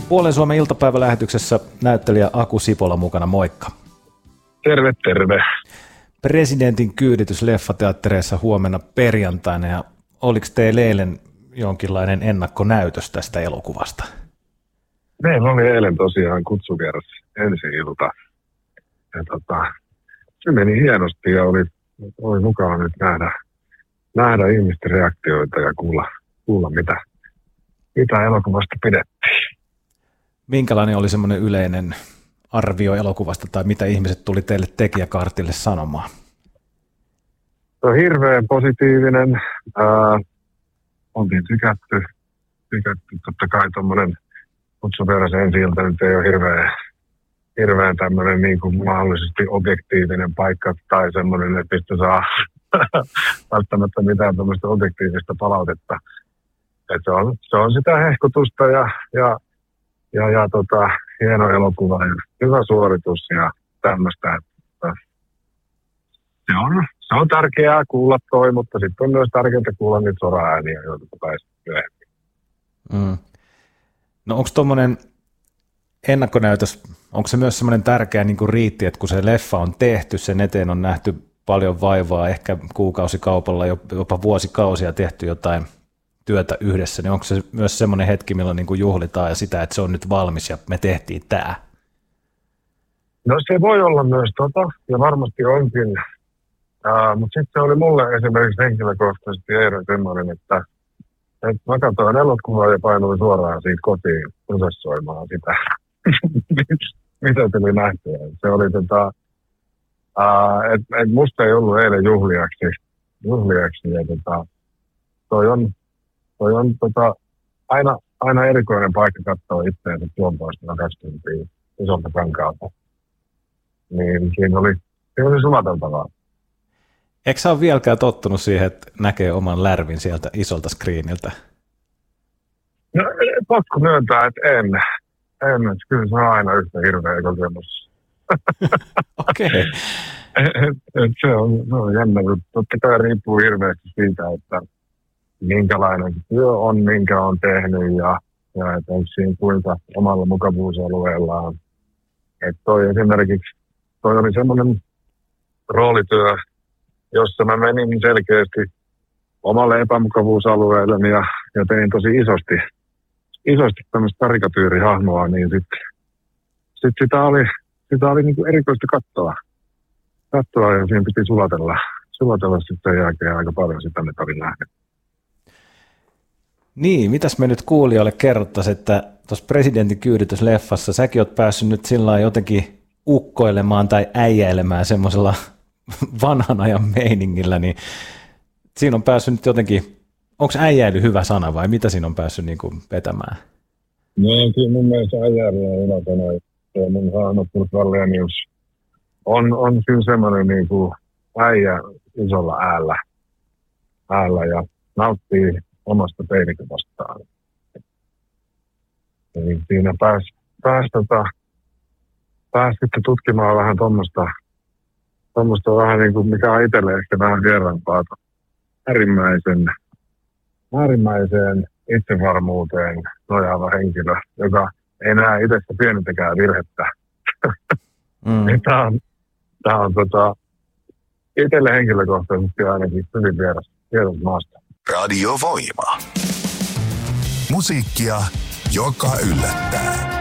Puolen Suomen iltapäivälähetyksessä näyttelijä Aku Sipola mukana, moikka. Terve, terve. Presidentin kyyditys leffateattereissa huomenna perjantaina, ja oliko teillä eilen jonkinlainen ennakkonäytös tästä elokuvasta? Meillä oli eilen tosiaan kutsuvieras ensi-ilta. Ja se meni hienosti ja oli mukava nyt nähdä ihmisten reaktioita ja kuulla mitä elokuvasta pidettiin. Minkälainen oli semmoinen yleinen arvio elokuvasta, tai mitä ihmiset tuli teille tekijäkartille sanomaan? Se on hirveän positiivinen. Oltiin tykätty. Totta kai tuommoinen kutsuvieras ensi-ilta nyt ei ole hirveän tämmöinen niin kuin mahdollisesti objektiivinen paikka tai semmoinen, että mistä saa välttämättä mitään tämmöistä objektiivista palautetta. Että se on sitä hehkutusta ja hieno elokuva ja hyvä suoritus ja tämmöistä. Se on tärkeää kuulla toi, mutta sitten on myös tärkeää kuulla niitä sora-ääniä, joita tulee myöhemmin. No onko tuommoinen ennakkonäytös, onko se myös semmoinen tärkeä niin kuin riitti, että kun se leffa on tehty, sen eteen on nähty paljon vaivaa, ehkä kuukausikaupalla, jopa vuosikausia tehty jotain työtä yhdessä, niin onko se myös semmoinen hetki, milloin niin kuin juhlitaan ja sitä, että se on nyt valmis ja me tehtiin tämä? No se voi olla myös ja varmasti onkin, mutta sitten se oli mulle esimerkiksi henkilökohtaisesti eilen semmoinen, että mä katsoin elokuvaa ja painuin suoraan siitä kotiin prosessoimaan sitä, mitä tuli nähtyä. Se oli että musta ei ollut eilen juhliaksi ja toi on aina erikoinen paikka katsoa itseänsä tuontoista 2 tuntia isolta kankaalta. Niin siinä oli sulateltavaa. Eikö sä ole vieläkään tottunut siihen, että näkee oman lärvin sieltä isolta screeniltä? No pakko myöntää, että en. Kyllä se on aina yhtä hirveä kokemus. Okei. Se on jännä. Totta kai riippuu hirveästi siitä, että minkälainen työ on, minkä on tehnyt ja että onko siinä kuinka omalla mukavuusalueellaan. Että toi oli semmoinen roolityö, jossa mä menin selkeästi omalle epämukavuusalueelle ja tein tosi isosti tämmöistä karikatyyrihahmoa, niin sit sitä oli niin kuin erikoista katsoa ja siinä piti sulatella sitten sen jälkeen aika paljon sitä, mitä olin nähnyt. Niin, mitäs me nyt kuulijoille kerrottaisiin, että tuossa presidentin kyyditys-leffassa säkin oot päässyt nyt sillä lailla jotenkin ukkoilemaan tai äijäilemään semmoisella vanhan ajan meiningillä, niin siinä on päässyt nyt jotenkin, onko äijäily hyvä sana vai mitä siinä on päässyt niin kuin vetämään? No kyllä mun mielestä äijäily on hyvä sana, ja mun hahmottunut Vallenius on kyllä semmoinen niin kuin äijä isolla äällä ja nauttii omasta peilikuvastaan. Eli siinä pääsi sitten tutkimaan vähän tuommoista vähän niin kuin mikä on itselle ehkä vähän vieraanpaa. Äärimmäiseen itsevarmuuteen nojaava henkilö, joka ei näe itsestä pienintäkään virhettä. Tämä on itselle henkilökohtaisesti ainakin hyvin vieras maasta. Radio Voima. Musiikkia, joka yllättää.